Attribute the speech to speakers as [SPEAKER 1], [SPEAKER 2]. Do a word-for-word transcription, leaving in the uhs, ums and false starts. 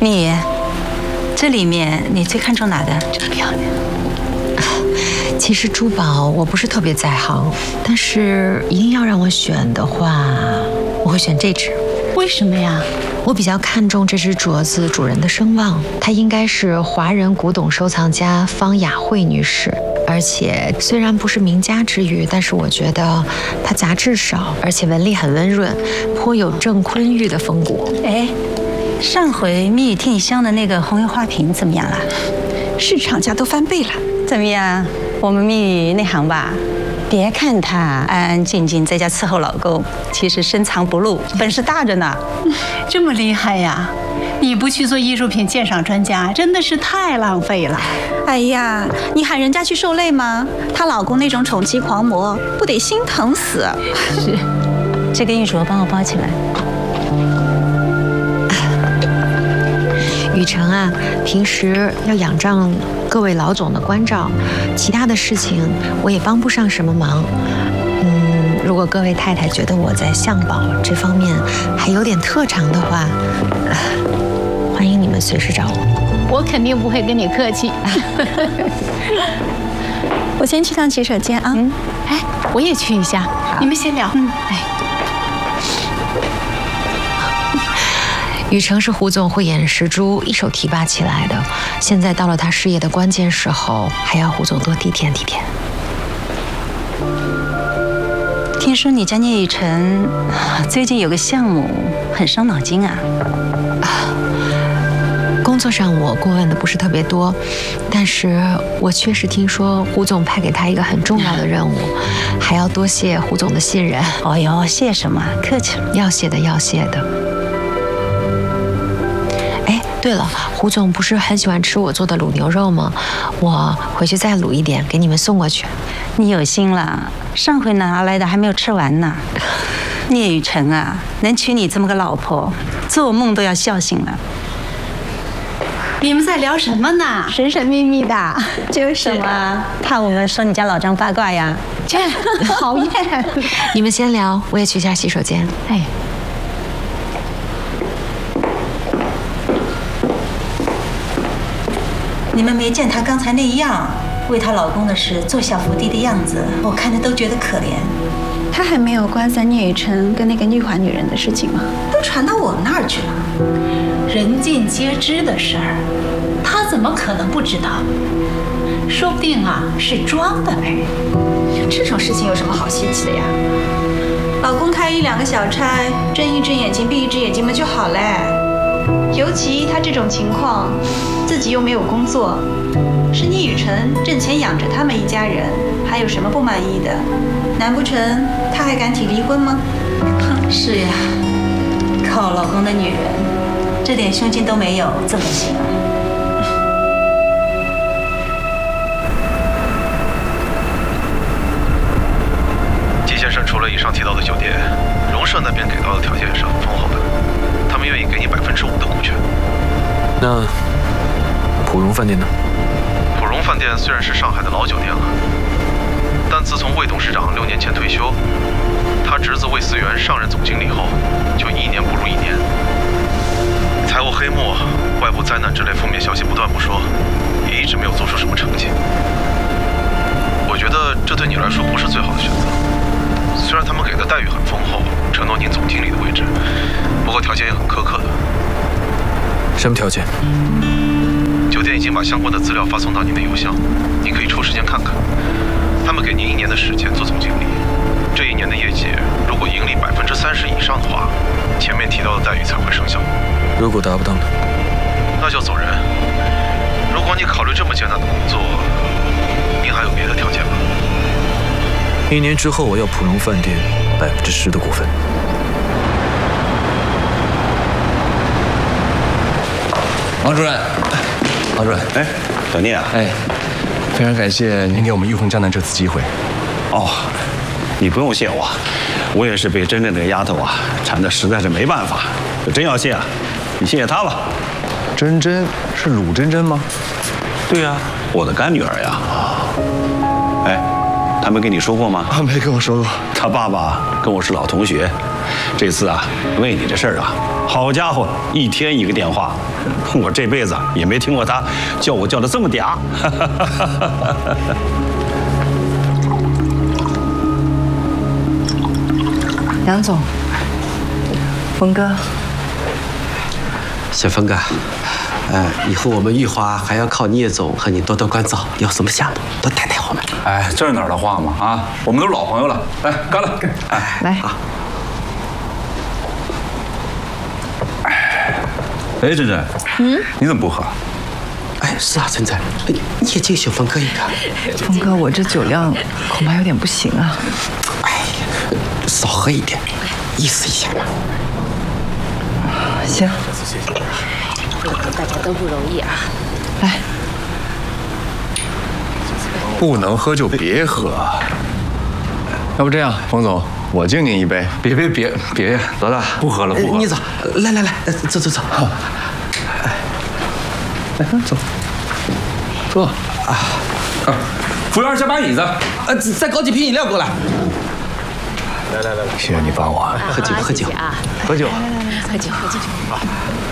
[SPEAKER 1] 蜜，这里面你最看重哪个？
[SPEAKER 2] 真漂亮。
[SPEAKER 3] 其实珠宝我不是特别在行，但是一定要让我选的话，我会选这只。
[SPEAKER 2] 为什么呀？
[SPEAKER 3] 我比较看重这只镯子主人的声望，她应该是华人古董收藏家方雅慧女士。而且虽然不是名家之玉，但是我觉得她杂质少，而且纹理很温润，颇有郑坤玉的风骨。
[SPEAKER 1] 哎，上回蜜语听你镶的那个红油花瓶怎么样了？
[SPEAKER 4] 市场价都翻倍了。
[SPEAKER 1] 怎么样？我们蜜语内行吧？别看她安安静静在家伺候老公，其实深藏不露，本事大着呢。
[SPEAKER 2] 这么厉害呀！你不去做艺术品鉴赏专家，真的是太浪费了。
[SPEAKER 4] 哎呀，你喊人家去受累吗？她老公那种宠妻狂魔，不得心疼死？
[SPEAKER 1] 是，这个玉镯帮我包起来。
[SPEAKER 3] 雨辰啊，平时要仰仗各位老总的关照，其他的事情我也帮不上什么忙。嗯，如果各位太太觉得我在相宝这方面还有点特长的话，呃、欢迎你们随时找我。
[SPEAKER 2] 我肯定不会跟你客气。
[SPEAKER 4] 我先去趟洗手间啊。
[SPEAKER 2] 嗯，哎，我也去一下，你们先聊。嗯，哎。
[SPEAKER 3] 雨辰是胡总慧眼识珠一手提拔起来的，现在到了他事业的关键时候，还要胡总多体贴体贴。
[SPEAKER 1] 听说你家聂雨辰最近有个项目很伤脑筋啊？
[SPEAKER 3] 啊，工作上我过问的不是特别多，但是我确实听说胡总派给他一个很重要的任务，还要多谢胡总的信任。
[SPEAKER 1] 哦哟，谢什么？客气了。
[SPEAKER 3] 要谢的，要谢的。对了，胡总不是很喜欢吃我做的卤牛肉吗？我回去再卤一点给你们送过去。
[SPEAKER 1] 你有心了，上回拿来的还没有吃完呢。聂雨辰啊，能娶你这么个老婆，做梦都要笑醒了。
[SPEAKER 2] 你们在聊什么呢？神神秘秘的。
[SPEAKER 1] 就是嘛，怕我们说你家老张八卦呀。
[SPEAKER 2] 这讨厌。
[SPEAKER 3] 你们先聊，我也去一下洗手间。
[SPEAKER 2] 哎。
[SPEAKER 1] 你们没见她刚才那样，为她老公的事做小伏低的样子，我看着都觉得可怜。
[SPEAKER 4] 她还没有关在聂雨辰跟那个玉环女人的事情吗？
[SPEAKER 1] 都传到我们那儿去了，
[SPEAKER 2] 人尽皆知的事儿，她怎么可能不知道？说不定啊是装的呗。
[SPEAKER 4] 这种事情有什么好稀奇的呀？老公开一两个小差，睁一只眼睛闭一只眼睛嘛就好嘞。尤其他这种情况，自己又没有工作，是聂雨辰挣钱养着他们一家人，还有什么不满意的？难不成他还敢提离婚吗？
[SPEAKER 1] 哼，是呀，靠老公的女人，这点胸襟都没有，怎么行啊？
[SPEAKER 5] 季先生除了以上提到的酒店，荣社那边给到的条件也是很丰厚的。他们愿意给你百分之五的股权。
[SPEAKER 6] 那普荣饭店呢？
[SPEAKER 5] 普荣饭店虽然是上海的老酒店了，但自从魏董事长六年前退休，他侄子魏思源上任总经理后，就一年不如一年。财务黑幕、外部灾难之类负面消息不断不说，也一直没有做出什么成绩。我觉得这对你来说不是最好的选择。虽然他们给的待遇很丰厚，承诺您总经理的位置，不过条件也很苛刻的。
[SPEAKER 6] 什么条件？
[SPEAKER 5] 酒店已经把相关的资料发送到您的邮箱，您可以抽时间看看。他们给您一年的时间做总经理，这一年的业绩如果盈利百分之三十以上的话，前面提到的待遇才会生效。
[SPEAKER 6] 如果达不到呢？
[SPEAKER 5] 那就走人。如果你考虑这么艰难的工作，您还有别的条件吗？
[SPEAKER 6] 一年之后，我要普荣饭店百分之十的股份。
[SPEAKER 7] 王主任，王主任，
[SPEAKER 8] 哎，小聂啊，
[SPEAKER 7] 哎，非常感谢您给我们玉凤江南这次机会。
[SPEAKER 8] 哦，你不用谢我，我也是被珍珍这个丫头啊缠得实在是没办法。真要谢啊，你谢谢她吧。
[SPEAKER 7] 珍珍是鲁珍珍吗？
[SPEAKER 8] 对呀、啊，我的干女儿呀。哎，她没跟你说过吗？
[SPEAKER 7] 啊，没跟我说过。
[SPEAKER 8] 她爸爸跟我是老同学，这次啊为你这事儿啊好家伙，一天一个电话，我这辈子也没听过他叫我叫的这么嗲。
[SPEAKER 9] 杨总，峰哥，
[SPEAKER 10] 小峰哥，呃，以后我们玉华还要靠聂总和你多多关照，有什么项目多带带我们。
[SPEAKER 11] 哎，这是哪儿的话嘛？啊，我们都是老朋友了，来干了！
[SPEAKER 9] 哎，来。
[SPEAKER 11] 哎，珍珍，嗯，你怎么不喝？
[SPEAKER 10] 哎，是啊，珍珍，你也敬小峰哥一个。
[SPEAKER 9] 峰哥，我这酒量恐怕有点不行啊。
[SPEAKER 10] 哎，少喝一点，意思一下嘛。
[SPEAKER 9] 行。
[SPEAKER 12] 大家都不容易啊。
[SPEAKER 9] 来。
[SPEAKER 7] 不能喝就别喝。要不这样，冯总，我敬您一杯。
[SPEAKER 11] 别别别别，老大，不喝了，不喝了。
[SPEAKER 10] 聂总，来来来，走走走。
[SPEAKER 7] 来，走。坐。
[SPEAKER 11] 啊啊！服务员，先把椅子。
[SPEAKER 10] 呃，再搞几瓶饮料过来。
[SPEAKER 7] 来来来来，谢谢你帮我。
[SPEAKER 10] 喝酒喝酒
[SPEAKER 12] 啊！
[SPEAKER 7] 喝酒。
[SPEAKER 12] 来来来，喝酒喝酒。